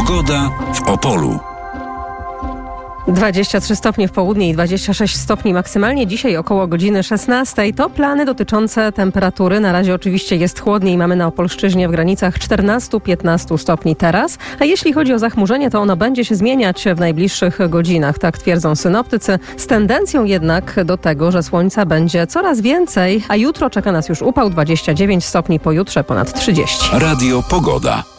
Pogoda w Opolu. 23 stopnie w południe i 26 stopni maksymalnie. Dzisiaj około godziny 16. To plany dotyczące temperatury. Na razie oczywiście jest chłodniej. Mamy na Opolszczyźnie w granicach 14-15 stopni teraz. A jeśli chodzi o zachmurzenie, to ono będzie się zmieniać w najbliższych godzinach. Tak twierdzą synoptycy. Z tendencją jednak do tego, że słońca będzie coraz więcej. A jutro czeka nas już upał 29 stopni, pojutrze ponad 30. Radio Pogoda.